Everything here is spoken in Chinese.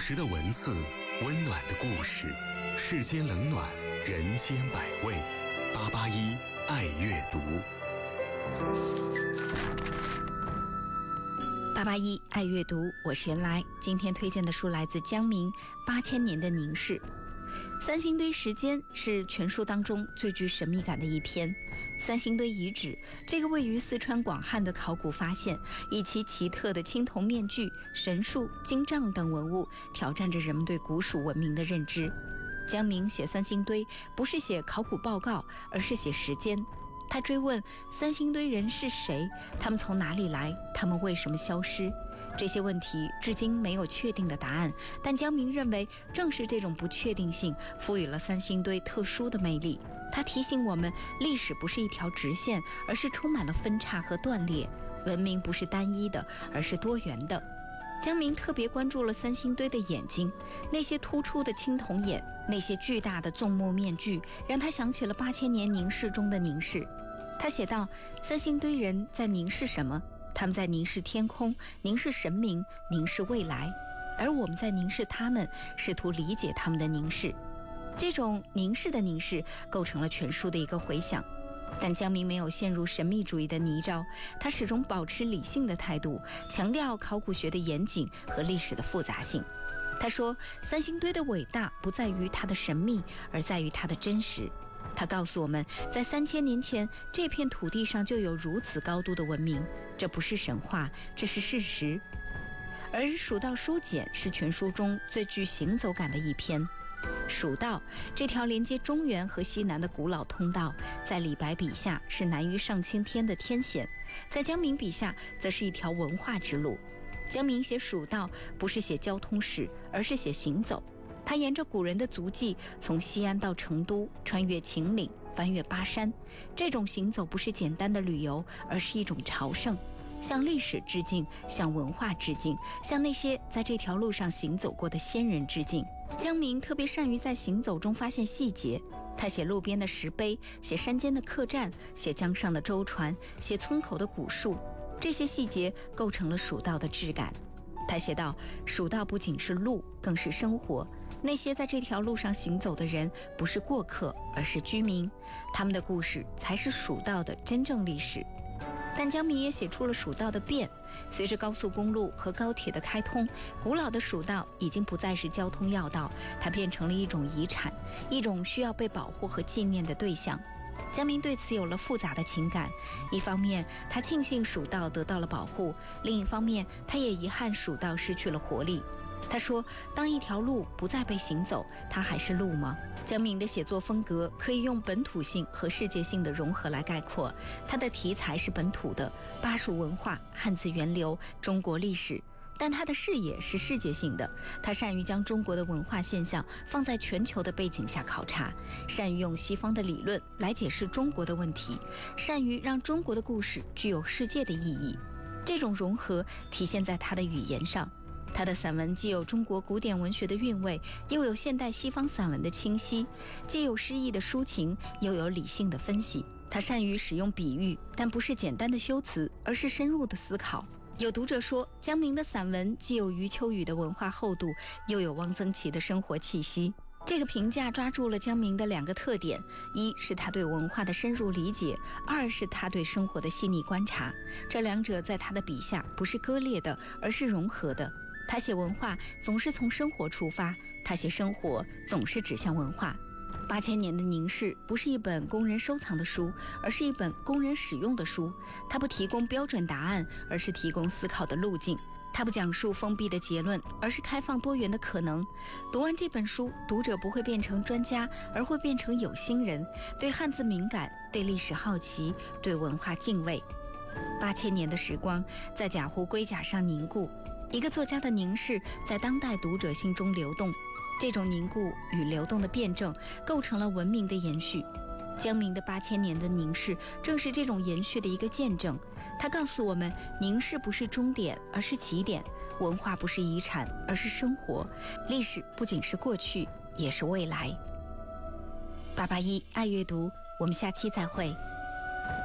实的文字，温暖的故事，世间冷暖，人间百味。881爱阅读。 881爱阅读，我是原来。今天推荐的书来自江明《8000年的凝视》。三星堆时间是全书当中最具神秘感的一篇。三星堆遗址这个位于四川广汉的考古发现，以其奇特的青铜面具、神树、金杖等文物，挑战着人们对古蜀文明的认知。江明写三星堆不是写考古报告，而是写时间。他追问三星堆人是谁，他们从哪里来，他们为什么消失。这些问题至今没有确定的答案，但江明认为正是这种不确定性赋予了三星堆特殊的魅力。他提醒我们，历史不是一条直线，而是充满了分叉和断裂；文明不是单一的，而是多元的。江明特别关注了三星堆的眼睛，那些突出的青铜眼，那些巨大的纵目面具，让他想起了8000年凝视中的凝视。他写道，三星堆人在凝视什么？他们在凝视天空，凝视神明，凝视未来，而我们在凝视他们，试图理解他们的凝视。这种凝视的凝视构成了全书的一个回响。但江明没有陷入神秘主义的泥沼，他始终保持理性的态度，强调考古学的严谨和历史的复杂性。他说，三星堆的伟大不在于它的神秘，而在于它的真实。他告诉我们，在3000年前，这片土地上就有如此高度的文明，这不是神话，这是事实。而蜀道书简是全书中最具行走感的一篇。蜀道这条连接中原和西南的古老通道，在李白笔下是难于上青天的天险，在江明笔下则是一条文化之路。江明写蜀道不是写交通史，而是写行走。他沿着古人的足迹，从西安到成都，穿越秦岭，翻越巴山。这种行走不是简单的旅游，而是一种朝圣，向历史致敬，向文化致敬，向那些在这条路上行走过的先人致敬。江明特别善于在行走中发现细节，他写路边的石碑，写山间的客栈，写江上的舟船，写村口的古树，这些细节构成了蜀道的质感。他写道，蜀道不仅是路，更是生活。那些在这条路上行走的人不是过客，而是居民，他们的故事才是蜀道的真正历史。但江明也写出了蜀道的变，随着高速公路和高铁的开通，古老的蜀道已经不再是交通要道，它变成了一种遗产，一种需要被保护和纪念的对象。江明对此有了复杂的情感，一方面他庆幸蜀道得到了保护，另一方面他也遗憾蜀道失去了活力。他说，当一条路不再被行走，它还是路吗？江明的写作风格可以用本土性和世界性的融合来概括。他的题材是本土的，巴蜀文化、汉字源流、中国历史，但他的视野是世界性的。他善于将中国的文化现象放在全球的背景下考察，善于用西方的理论来解释中国的问题，善于让中国的故事具有世界的意义。这种融合体现在他的语言上。他的散文既有中国古典文学的韵味，又有现代西方散文的清晰，既有诗意的抒情，又有理性的分析。他善于使用比喻，但不是简单的修辞，而是深入的思考。有读者说，江明的散文既有余秋雨的文化厚度，又有汪曾祺的生活气息。这个评价抓住了江明的两个特点，一是他对文化的深入理解，二是他对生活的细腻观察。这两者在他的笔下不是割裂的，而是融合的。他写文化总是从生活出发，他写生活总是指向文化。8000年的凝视不是一本供人收藏的书，而是一本供人使用的书。它不提供标准答案，而是提供思考的路径。它不讲述封闭的结论，而是开放多元的可能。读完这本书，读者不会变成专家，而会变成有心人，对汉字敏感，对历史好奇，对文化敬畏。8000年的时光在甲湖龟甲上凝固，一个作家的凝视在当代读者心中流动，这种凝固与流动的辩证构成了文明的延续。江明的8000年的凝视正是这种延续的一个见证。他告诉我们，凝视不是终点，而是起点；文化不是遗产，而是生活；历史不仅是过去，也是未来。881爱阅读，我们下期再会。